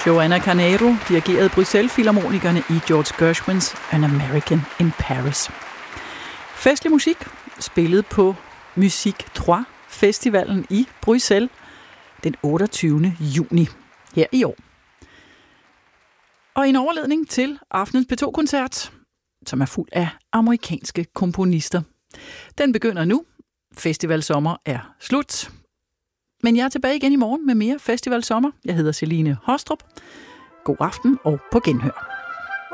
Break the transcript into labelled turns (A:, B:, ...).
A: Joanna Carneiro dirigerede Bruxelles-filharmonikerne i George Gershwins An American in Paris. Festlig musik spillet på Musique 3 Festivalen i Bruxelles den 28. juni her i år. Og en overledning til aftenens P2-koncert, som er fuld af amerikanske komponister. Den begynder nu. Festivalsommer er slut. Men jeg er tilbage igen i morgen med mere Festivalsommer. Jeg hedder Celine Hostrup. God aften og på genhør.